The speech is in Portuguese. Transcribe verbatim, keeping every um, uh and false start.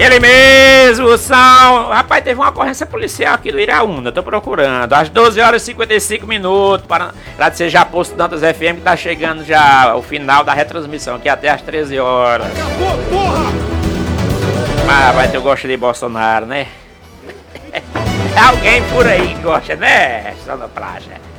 Ele mesmo, são... Rapaz, teve uma ocorrência policial aqui do Iraúna, tô procurando. Às doze horas e cinquenta e cinco minutos, para lá de ser já posto Dantas F M, que tá chegando já o final da retransmissão, aqui até às treze horas. Acabou, porra! Mas vai ter o gosto de Bolsonaro, né? Alguém por aí gosta, né? Só na praia.